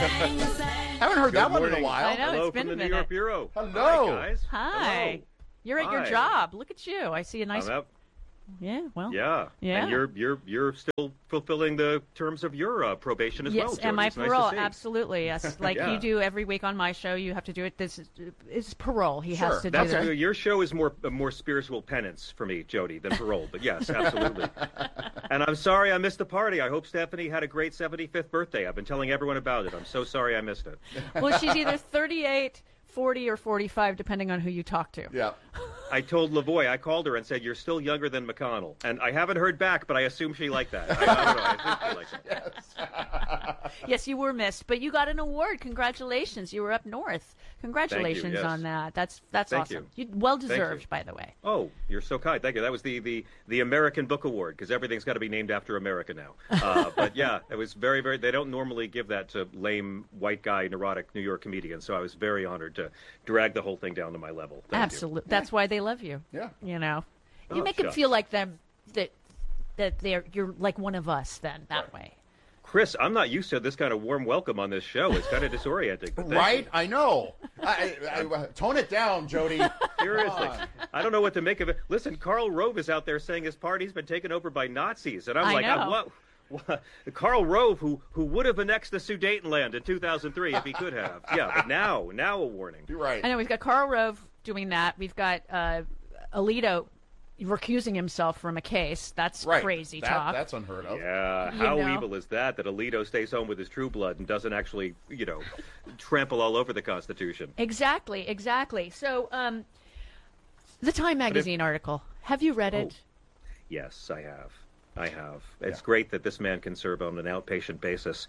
Haven't heard that one in a morning. while. I know. Hello it's been from a the New minute. York Bureau. Hello. Hi, guys. Hi. Hello. You're at your Hi. job. Look at you. I see a nice. I'm out. Yeah. Well. Yeah. Yeah. And you're still fulfilling the terms of your probation as well, Yes, Jody. and my It's nice to parole, see. absolutely. Yes, like Yeah. you do every week on my show. You have to do it. This is parole. He Sure, has to do That's this. your show is more spiritual penance for me, Jody, than parole. But yes, absolutely. And I'm sorry I missed the party. I hope Stephanie had a great 75th birthday. I've been telling everyone about it. I'm so sorry I missed it. Well, she's either 38, 40, or 45, depending on who you talk to. Yeah. I told Lavoie, I called her and said, "You're still younger than McConnell." And I haven't heard back, but I assume she liked that. I don't know. I think she liked that. Yes, you were missed, but you got an award. Congratulations. You were up north. Congratulations yes. on that. That's Thank awesome. Well Thank deserved, you. by the way. Oh, you're so kind. Thank you. That was the American Book Award, because everything's got to be named after America now. But yeah, it was very, very, they don't normally give that to lame, white guy, neurotic New York comedians. So I was very honored to drag the whole thing down to my level. Thank you. Absolutely. That's why they love you. Yeah. You know, you Oh, make them shucks. feel like them that you're like one of us. Then that way. Chris, I'm not used to this kind of warm welcome on this show. It's kind of disorienting. But thank Right? you. I know. Tone it down, Jody. Seriously. I don't know what to make of it. Listen, Karl Rove is out there saying his party's been taken over by Nazis. And I'm I like, know. what? Karl Rove, who would have annexed the Sudetenland in 2003 if he could have. Yeah, but now a warning. You're right. I know we've got Karl Rove doing that. We've got Alito recusing himself from a case. That's Right. crazy That- talk. That's unheard of. Yeah, You how know. evil is that Alito stays home with his true blood and doesn't actually, trample all over the Constitution? Exactly. So, the Time magazine article. Have you read it? Yes, I have. It's great that this man can serve on an outpatient basis.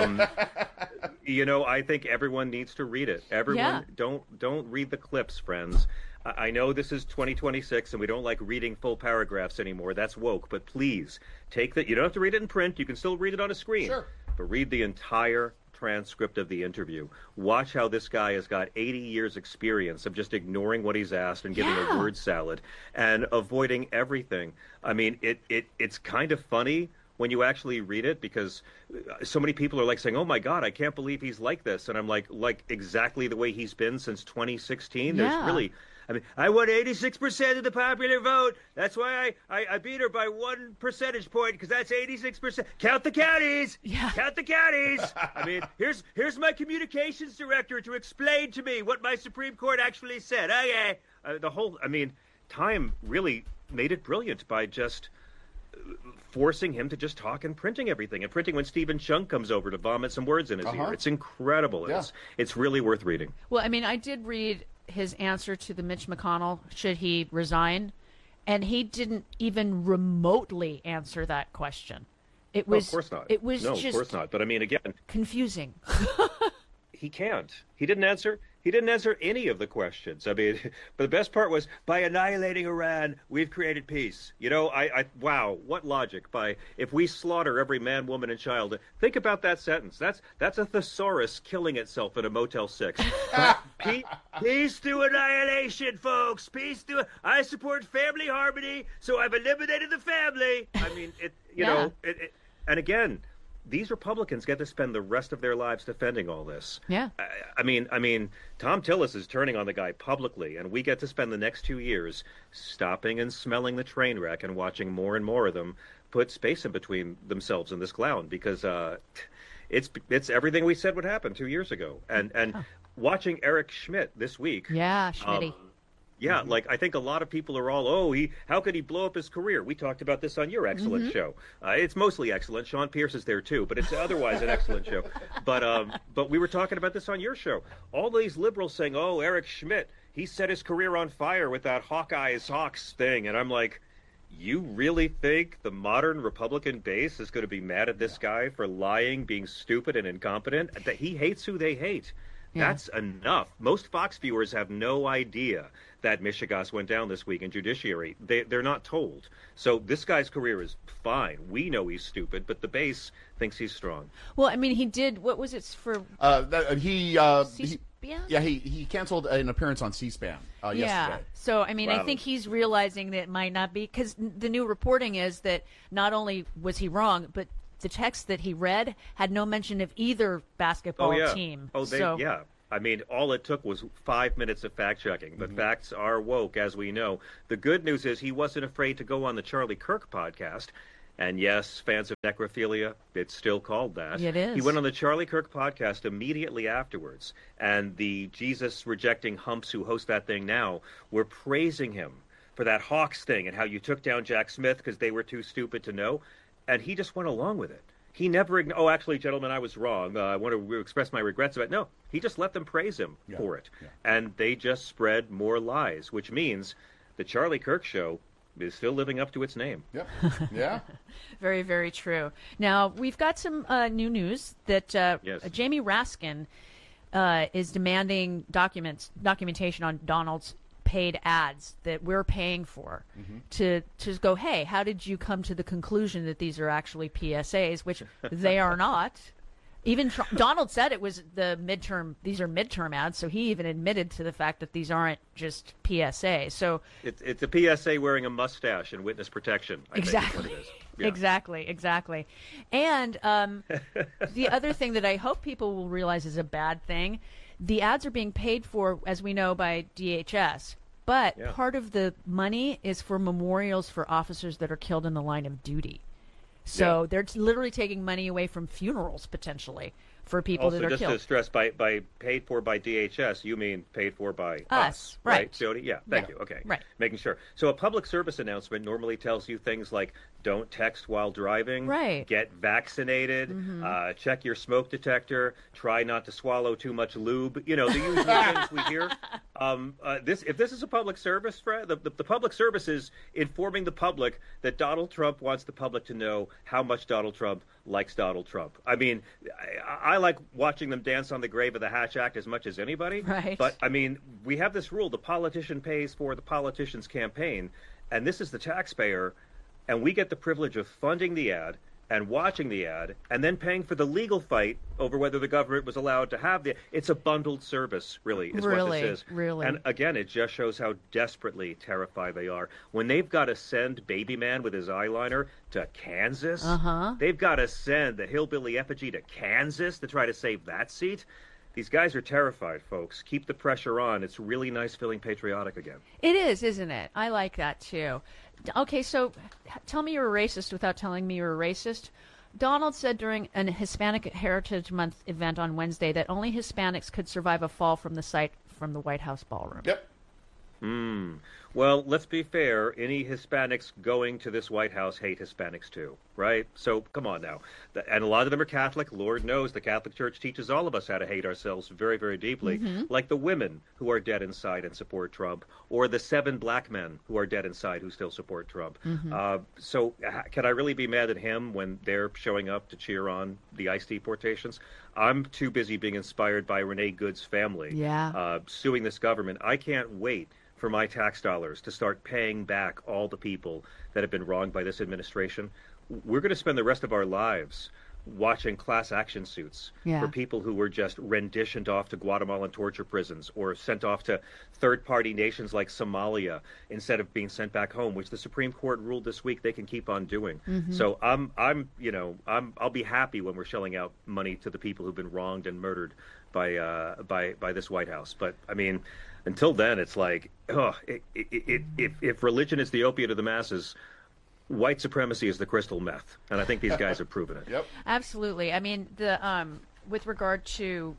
I think everyone needs to read it. Everyone, don't read the clips, friends. I know this is 2026 and we don't like reading full paragraphs anymore. That's woke. But please, you don't have to read it in print. You can still read it on a screen. Sure. But read the entire transcript of the interview. Watch how this guy has got 80 years experience of just ignoring what he's asked and giving a word salad and avoiding everything. I mean, it's kind of funny when you actually read it, because so many people are like saying, "Oh my God, I can't believe he's like this," and I'm like exactly the way he's been since 2016. Yeah. There's really, I won 86% of the popular vote. That's why I beat her by 1 percentage point, because that's 86%. Count the counties. Yeah. Count the counties. Here's my communications director to explain to me what my Supreme Court actually said. Okay. Time really made it brilliant by just forcing him to just talk and printing everything, and printing when Stephen Chung comes over to vomit some words in his ear. It's incredible. Yeah. It's really worth reading. Well, I did read his answer to the Mitch McConnell, should he resign, and he didn't even remotely answer that question. It was, of course not. It was no, just of course not. But again, confusing. he can't. He didn't answer any of the questions. But the best part was, by annihilating Iran, we've created peace. Wow, what logic? If we slaughter every man, woman, and child, think about that sentence. That's a thesaurus killing itself in a Motel 6. Peace through annihilation, folks. Peace through. I support family harmony, so I've eliminated the family. And again, these Republicans get to spend the rest of their lives defending all this. Yeah. Tom Tillis is turning on the guy publicly, and we get to spend the next 2 years stopping and smelling the train wreck and watching more and more of them put space in between themselves and this clown, because it's everything we said would happen 2 years ago. And watching Eric Schmidt this week. Yeah, Schmitty. Yeah, I think a lot of people are all, how could he blow up his career? We talked about this on your excellent show. It's mostly excellent. Sean Pierce is there too, but it's otherwise an excellent show. But we were talking about this on your show. All these liberals saying, Eric Schmidt, he set his career on fire with that Hawks thing. And I'm like, you really think the modern Republican base is going to be mad at this guy for lying, being stupid and incompetent? That he hates who they hate. Yeah. That's enough. Most Fox viewers have no idea that Michigas went down this week in judiciary. They're not told. So this guy's career is fine. We know he's stupid, but the base thinks he's strong. Well, he did. What was it for? He canceled an appearance on C-SPAN yesterday. So, Wow. I think he's realizing that it might not be, because the new reporting is that not only was he wrong, but the text that he read had no mention of either basketball team. Yeah. I mean, all it took was 5 minutes of fact-checking, but facts are woke, as we know. The good news is he wasn't afraid to go on the Charlie Kirk podcast. And yes, fans of necrophilia, it's still called that. It is. He went on the Charlie Kirk podcast immediately afterwards, and the Jesus-rejecting humps who host that thing now were praising him for that Hawks thing and how you took down Jack Smith because they were too stupid to know, and he just went along with it. He never, actually, gentlemen, I was wrong. I want to express my regrets about it. No, he just let them praise him for it. Yeah. And they just spread more lies, which means the Charlie Kirk show is still living up to its name. Yep. Yeah. Very, very true. Now, we've got some new news that Jamie Raskin is demanding documentation on Donald's paid ads that we're paying for to go, hey, how did you come to the conclusion that these are actually PSAs, which they are not. Even Donald said it was these are midterm ads, so he even admitted to the fact that these aren't just PSA. So it's a PSA wearing a mustache and witness protection. Exactly. Yeah. Exactly. And the other thing that I hope people will realize is a bad thing, the ads are being paid for, as we know, by DHS. But part of the money is for memorials for officers that are killed in the line of duty. So they're literally taking money away from funerals, potentially, for people that are killed. Also, just to stress, by paid for by DHS, you mean paid for by us, right, Jody? Yeah, thank you. Okay, right. Making sure. So a public service announcement normally tells you things like, don't text while driving, get vaccinated, check your smoke detector, try not to swallow too much lube, the usual things we hear. If this is a public service, Fred, the public service is informing the public that Donald Trump wants the public to know how much Donald Trump likes Donald Trump. I mean, I like watching them dance on the grave of the Hatch Act as much as anybody. Right. But, I mean, we have this rule, the politician pays for the politician's campaign, and this is the taxpayer, and we get the privilege of funding the ad and watching the ad and then paying for the legal fight over whether the government was allowed to have it's a bundled service, really, is what this is. Really. And again, it just shows how desperately terrified they are. When they've got to send Baby Man with his eyeliner to Kansas, they've got to send the hillbilly effigy to Kansas to try to save that seat. These guys are terrified, folks. Keep the pressure on. It's really nice feeling patriotic again. It is, isn't it? I like that, too. Okay, so tell me you're a racist without telling me you're a racist. Donald said during an Hispanic Heritage Month event on Wednesday that only Hispanics could survive a fall from the site from the White House ballroom. Yep. Well, let's be fair. Any Hispanics going to this White House hate Hispanics too, right? So come on now. And a lot of them are Catholic. Lord knows the Catholic Church teaches all of us how to hate ourselves very, very deeply, like the women who are dead inside and support Trump, or the 7 black men who are dead inside who still support Trump. So can I really be mad at him when they're showing up to cheer on the ICE deportations? I'm too busy being inspired by Renee Good's family suing this government. I can't wait for my tax dollars to start paying back all the people that have been wronged by this administration. We're going to spend the rest of our lives watching class action suits for people who were just renditioned off to Guatemalan torture prisons or sent off to third-party nations like Somalia instead of being sent back home, which the Supreme Court ruled this week they can keep on doing. So I'll be happy when we're shelling out money to the people who've been wronged and murdered by this White House. But I mean, until then, it's like, if religion is the opiate of the masses, white supremacy is the crystal meth, and I think these guys have proven it. Yep, absolutely. I mean, with regard to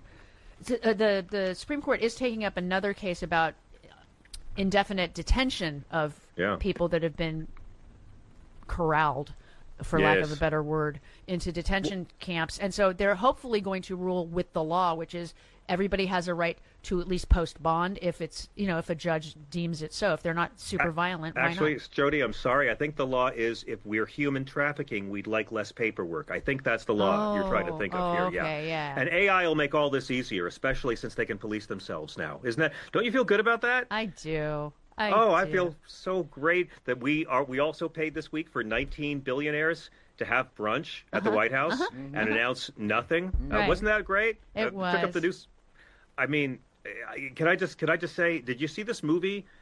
the Supreme Court is taking up another case about indefinite detention of people that have been corralled, for lack of a better word, into detention camps, and so they're hopefully going to rule with the law, which is everybody has a right to at least post bond if it's, if a judge deems it so. If they're not super violent, why actually, not? Jody, I'm sorry. I think the law is if we're human trafficking, we'd like less paperwork. I think that's the law you're trying to think of here. Okay, yeah. And AI will make all this easier, especially since they can police themselves now. Isn't that? Don't you feel good about that? I do. I feel so great that we also paid this week for 19 billionaires to have brunch at the White House and announce nothing. Wasn't that great? It was. Took up the news. I mean, can I just say, did you see this movie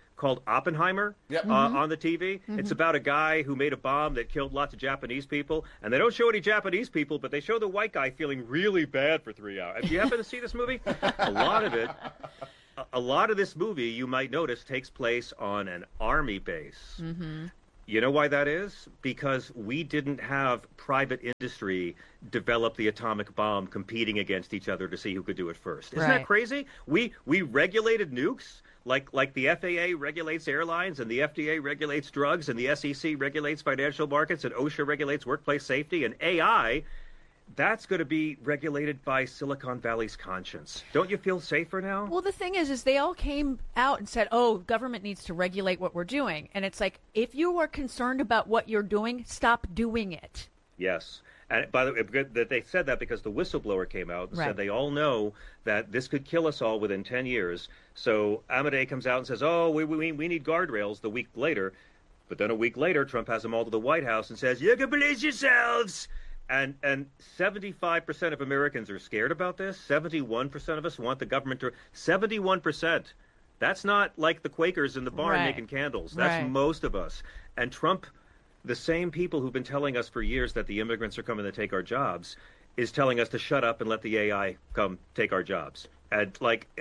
called Oppenheimer on the TV. It's about a guy who made a bomb that killed lots of Japanese people, and they don't show any Japanese people, but they show the white guy feeling really bad for 3 hours. Have you happened to see this movie? A lot of this movie, you might notice, takes place on an army base. You know why that is? Because we didn't have private industry develop the atomic bomb competing against each other to see who could do it first. Isn't that crazy? We regulated nukes like the FAA regulates airlines and the FDA regulates drugs and the SEC regulates financial markets and OSHA regulates workplace safety, and AI, that's going to be regulated by Silicon Valley's conscience. Don't you feel safer now? Well, the thing is they all came out and said, oh, government needs to regulate what we're doing. And it's like, if you are concerned about what you're doing, stop doing it. Yes. And by the way, they said that because the whistleblower came out and said they all know that this could kill us all within 10 years. So Amadei comes out and says, oh, we need guardrails the week later. But then a week later, Trump has them all to the White House and says, you can police yourselves. And 75% of Americans are scared about this. 71% of us want the government to. 71%. That's not like the Quakers in the barn making candles. That's most of us. And Trump, the same people who've been telling us for years that the immigrants are coming to take our jobs, is telling us to shut up and let the AI come take our jobs. And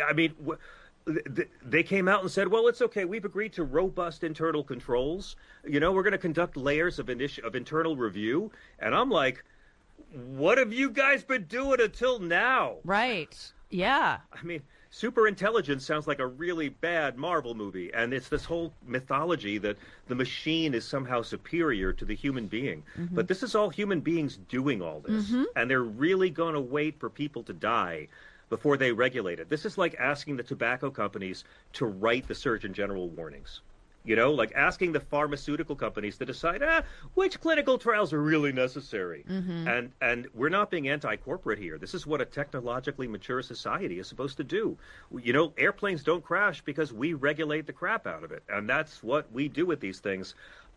they came out and said, well, it's okay. We've agreed to robust internal controls. You know, we're going to conduct layers of internal review. And I'm like, what have you guys been doing until now? Right. Yeah. I mean, superintelligence sounds like a really bad Marvel movie. And it's this whole mythology that the machine is somehow superior to the human being. But this is all human beings doing all this. And they're really going to wait for people to die before they regulate it. This is like asking the tobacco companies to write the Surgeon General warnings. You know, like asking the pharmaceutical companies to decide which clinical trials are really necessary. And we're not being anti-corporate here. This is what a technologically mature society is supposed to do. You know, airplanes don't crash because we regulate the crap out of it. And that's what we do with these things.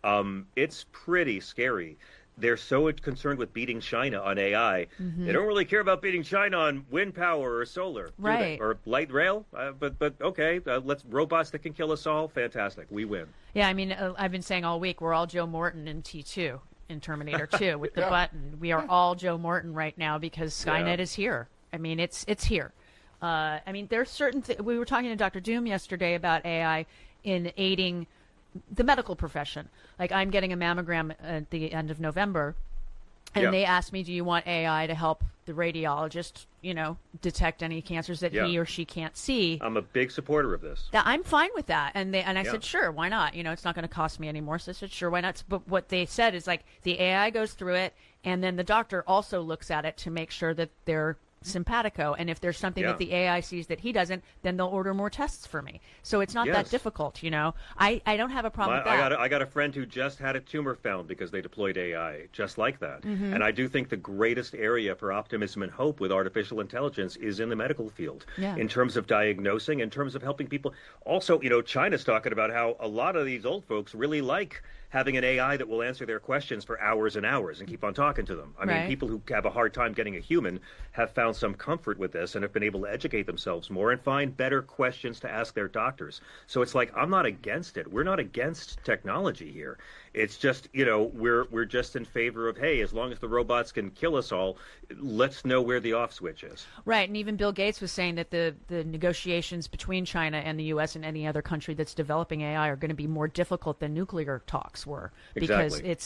It's pretty scary. They're so concerned with beating China on AI. They don't really care about beating China on wind power or solar, do they? Or light rail. But okay, let's robots that can kill us all. Fantastic, we win. Yeah, I mean, I've been saying all week we're all Joe Morton in T2 in Terminator 2 with the button. We are all Joe Morton right now because Skynet is here. I mean, it's here. I mean, there's certain. We were talking to Dr. Doom yesterday about AI in aiding the medical profession. Like, I'm getting a mammogram at the end of November, and they asked me, do you want AI to help the radiologist, you know, detect any cancers that he or she can't see? I'm a big supporter of this. I'm fine with that. And I said, sure, why not? You know, it's not going to cost me anymore. So I said, sure, why not? But what they said is, like, the AI goes through it, and then the doctor also looks at it to make sure that they're simpatico, and if there's something that the AI sees that he doesn't, then they'll order more tests for me. So it's not that difficult, you know. I don't have a problem with that. I got a friend who just had a tumor found because they deployed AI just like that. And I do think the greatest area for optimism and hope with artificial intelligence is in the medical field, in terms of diagnosing, in terms of helping people. Also, you know, China's talking about how a lot of these old folks really like having an AI that will answer their questions for hours and hours and keep on talking to them. I mean, people who have a hard time getting a human have found some comfort with this and have been able to educate themselves more and find better questions to ask their doctors. So it's like, I'm not against it. We're not against technology here. It's just, you know, we're just in favor of, hey, as long as the robots can kill us all, let's know where the off switch is. Right, and even Bill Gates was saying that the negotiations between China and the U.S. and any other country that's developing AI are going to be more difficult than nuclear talks were, because it's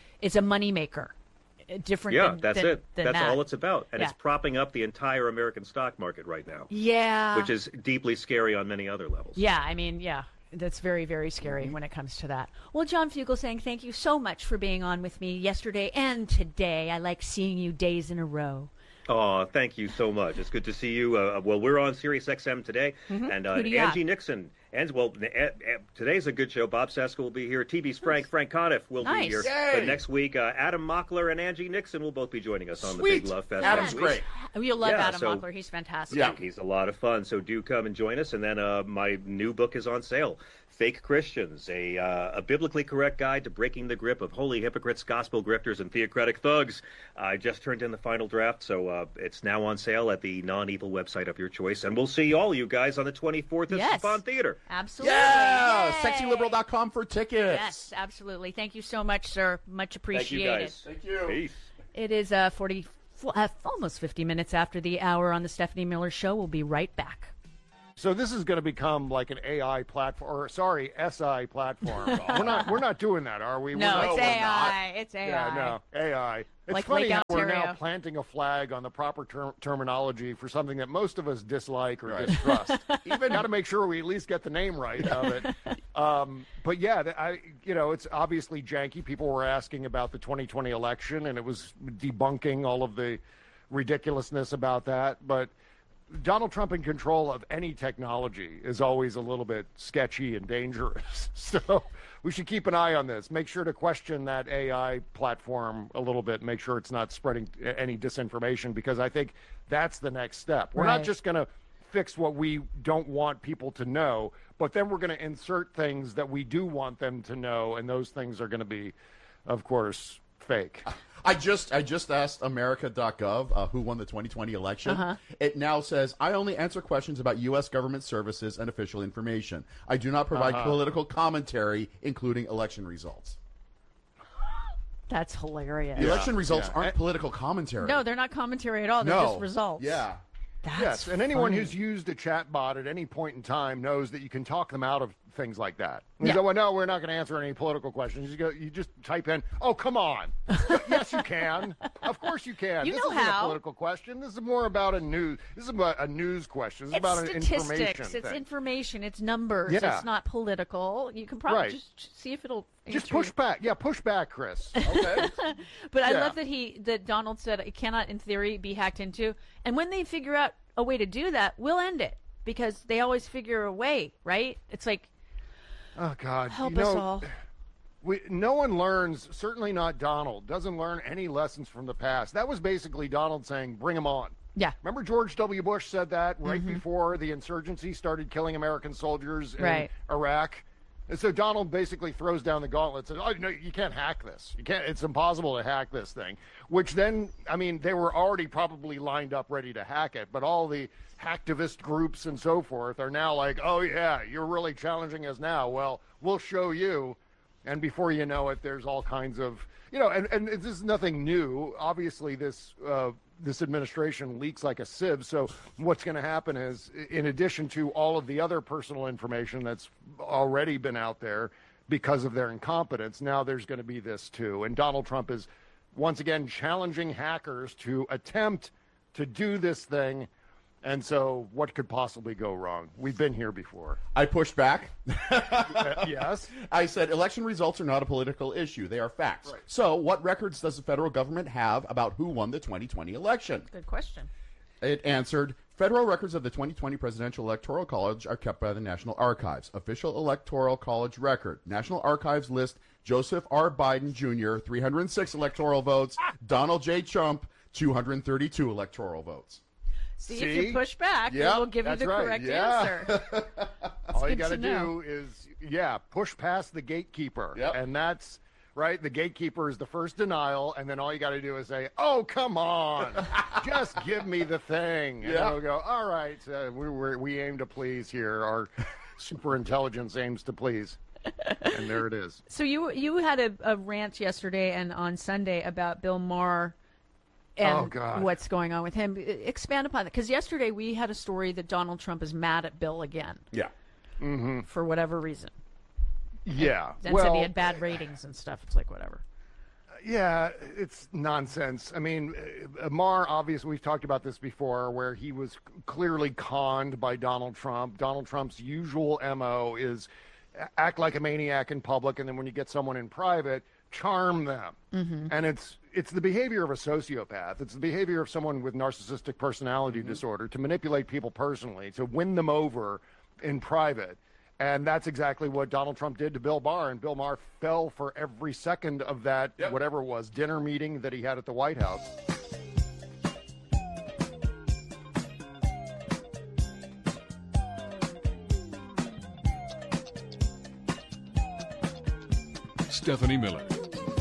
a moneymaker. Different that's all it's about. And it's propping up the entire American stock market right now. Yeah. Which is deeply scary on many other levels. Yeah, I mean, that's very, very scary when it comes to that. Well, John Fugelsang, thank you so much for being on with me yesterday and today. I like seeing you days in a row. Oh, thank you so much. It's good to see you. Well, we're on Sirius XM today, and Angie Nixon. And today's a good show. Bob Seska will be here. TV's Frank Conniff will be here. But next week, Adam Mockler and Angie Nixon will both be joining us on the Big Love Fest. Adam's great. You'll love Adam Mockler. He's fantastic. Yeah, he's a lot of fun. So do come and join us. And then my new book is on sale. Fake Christians, a biblically correct guide to breaking the grip of holy hypocrites, gospel grifters, and theocratic thugs. I just turned in the final draft, so it's now on sale at the non-evil website of your choice. And we'll see all you guys on the 24th at Swan Theater. Absolutely. Yeah! Yay. SexyLiberal.com for tickets. Yes, absolutely. Thank you so much, sir. Much appreciated. Thank you, guys. Thank you. Peace. It is almost 50 minutes after the hour on the Stephanie Miller Show. We'll be right back. So this is going to become like an AI platform, or sorry, SI platform. We're not doing that, are we? No, it's AI. It's AI. Yeah, no, AI. It's like funny Lake how we're Ontario. now planting a flag on the proper terminology for something that most of us dislike or distrust. Even got to make sure we at least get the name right of it. But yeah, it's obviously janky. People were asking about the 2020 election, and it was debunking all of the ridiculousness about that. But Donald Trump in control of any technology is always a little bit sketchy and dangerous. So we should keep an eye on this. Make sure to question that AI platform a little bit. Make sure it's not spreading any disinformation, because I think that's the next step. We're not just going to fix what we don't want people to know, but then we're going to insert things that we do want them to know, and those things are going to be, of course, fake. I just asked America.gov who won the 2020 election. It now says, I only answer questions about U.S. government services and official information. I do not provide political commentary, including election results. That's hilarious. The election results aren't political commentary. No, they're not commentary at all. They're just results. Yeah. That's and anyone funny. who's used a chat bot at any point in time knows that you can talk them out of things like that. You Yeah. go, well, no, we're not going to answer any political questions. You just type in, oh, come on. Yes, you can. Of course you can. You this know isn't how. a political question. This is more about a news. This is about a news question. This is about an information statistics. It's thing. information. It's numbers. Yeah. It's not political. You can probably Right. just see if it'll Just answer push you. back. Yeah, push back, Chris. Okay. But I Yeah. love that Donald said it cannot, in theory, be hacked into. And when they figure out a way to do that, we'll end it, because they always figure a way, right? It's like, Oh, God. help us all. No one learns, certainly not Donald, doesn't learn any lessons from the past. That was basically Donald saying, bring them on. Yeah. Remember George W. Bush said that right before the insurgency started killing American soldiers in Iraq? And so Donald basically throws down the gauntlet and says, oh, no, you can't hack this. It's impossible to hack this thing. Which then, I mean, they were already probably lined up ready to hack it, but all the hacktivist groups and so forth are now like, oh, yeah, you're really challenging us now. Well, we'll show you. And before you know it, there's all kinds of, and this is nothing new. Obviously, this administration leaks like a sieve. So what's going to happen is, in addition to all of the other personal information that's already been out there because of their incompetence, now there's going to be this too. And Donald Trump is once again challenging hackers to attempt to do this thing. And so what could possibly go wrong? We've been here before. I pushed back. Yes. I said election results are not a political issue. They are facts. Right. So what records does the federal government have about who won the 2020 election? Good question. It answered, federal records of the 2020 Presidential Electoral College are kept by the National Archives. Official Electoral College record. National Archives list Joseph R. Biden Jr., 306 electoral votes. Donald J. Trump, 232 electoral votes. See, if you push back, it will give you the correct answer. All you got to to know. do is, push past the gatekeeper. Yep. And that's, right, the gatekeeper is the first denial, and then all you got to do is say, oh, come on, just give me the thing. And then we'll go, all right, we aim to please here. Our super intelligence aims to please. And there it is. So you had a rant yesterday and on Sunday about Bill Maher and what's going on with him. Expand upon that, because yesterday we had a story that Donald Trump is mad at Bill again. Yeah. Mm-hmm. For whatever reason. Yeah. And said he had bad ratings and stuff. It's like, whatever. Yeah, it's nonsense. I mean, Maher, obviously, we've talked about this before, where he was clearly conned by Donald Trump. Donald Trump's usual MO is act like a maniac in public, and then when you get someone in private, charm them. Mm-hmm. And it's the behavior of a sociopath. It's the behavior of someone with narcissistic personality disorder to manipulate people personally, to win them over in private. And that's exactly what Donald Trump did to Bill Maher. And Bill Maher fell for every second of that, whatever it was, dinner meeting that he had at the White House. Stephanie Miller.